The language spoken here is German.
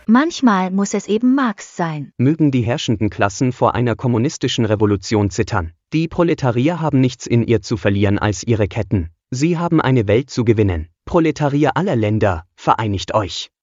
Manchmal muss es eben Marx sein. Mögen die herrschenden Klassen vor einer kommunistischen Revolution zittern. Die Proletarier haben nichts in ihr zu verlieren als ihre Ketten. Sie haben eine Welt zu gewinnen. Proletarier aller Länder, vereinigt euch!